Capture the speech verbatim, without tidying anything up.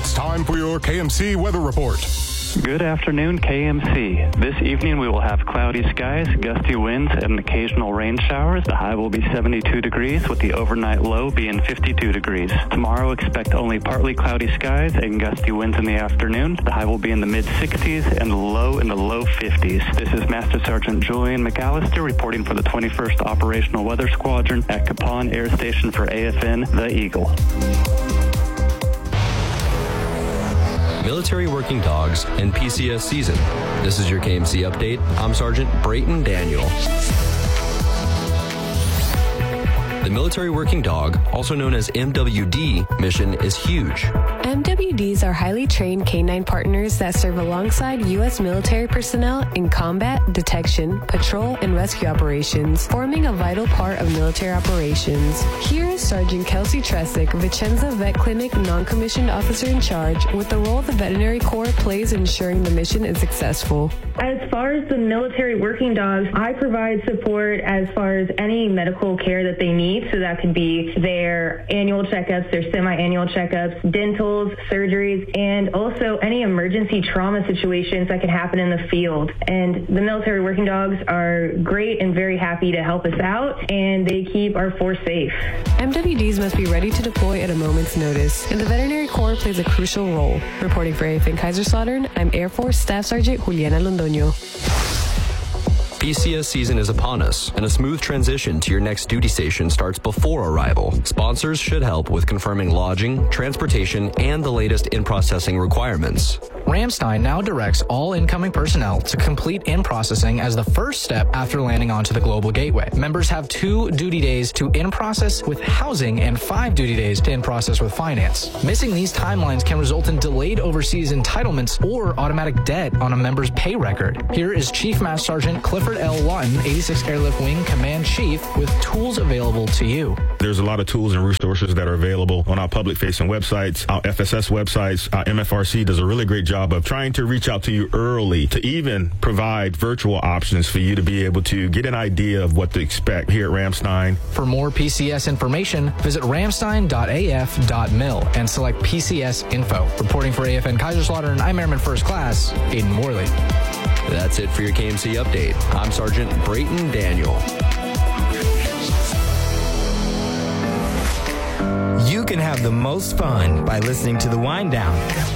It's time for your K M C Weather Report. Good afternoon, K M C. This evening we will have cloudy skies, gusty winds, and occasional rain showers. The high will be seventy-two degrees, with the overnight low being fifty-two degrees. Tomorrow, expect only partly cloudy skies and gusty winds in the afternoon. The high will be in the mid-sixties and the low in the low fifties. This is Master Sergeant Julian McAllister reporting for the twenty-first Operational Weather Squadron at Capon Air Station for A F N, The Eagle. Military working dogs and P C S season. This is your K M C update. I'm Sergeant Brayton Daniel. The military working dog, also known as M W D, mission is huge. M W Ds are highly trained canine partners that serve alongside U S military personnel in combat, detection, patrol, and rescue operations, forming a vital part of military operations. Here is Sergeant Kelsey Tresick, Vicenza Vet Clinic non-commissioned officer in charge, with the role the Veterinary Corps plays in ensuring the mission is successful. As far as the military working dogs, I provide support as far as any medical care that they need. So that could be their annual checkups, their semi-annual checkups, dentals, surgeries, and also any emergency trauma situations that can happen in the field. And the military working dogs are great and very happy to help us out, and they keep our force safe. M W Ds must be ready to deploy at a moment's notice, and the Veterinary Corps plays a crucial role. Reporting for A F N Kaiserslautern, I'm Air Force Staff Sergeant Juliana Londoño. P C S season is upon us, and a smooth transition to your next duty station starts before arrival. Sponsors should help with confirming lodging, transportation, and the latest in-processing requirements. Ramstein now directs all incoming personnel to complete in-processing as the first step after landing onto the Global Gateway. Members have two duty days to in-process with housing and five duty days to in-process with finance. Missing these timelines can result in delayed overseas entitlements or automatic debt on a member's pay record. Here is Chief Master Sergeant Clifford L. Lawton, eighty-sixth Airlift Wing Command Chief, with tools available to you. There's a lot of tools and resources that are available on our public-facing websites, our F S S websites. Our M F R C does a really great job of trying to reach out to you early to even provide virtual options for you to be able to get an idea of what to expect here at Ramstein. For more P C S information, visit ramstein dot a f dot mil and select P C S info. Reporting for A F N Kaiserslautern, I'm Airman First Class Aiden Morley. That's it for your K M C update. I'm Sergeant Brayton Daniel. You can have the most fun by listening to The Wind Down.